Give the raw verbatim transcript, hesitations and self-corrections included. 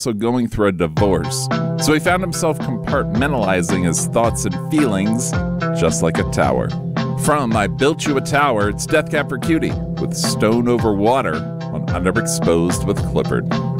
also going through a divorce, so he found himself compartmentalizing his thoughts and feelings just like a tower. From I Built You a Tower, it's Death Cab for Cutie with Stone Over Water on Underexposed with Clifford.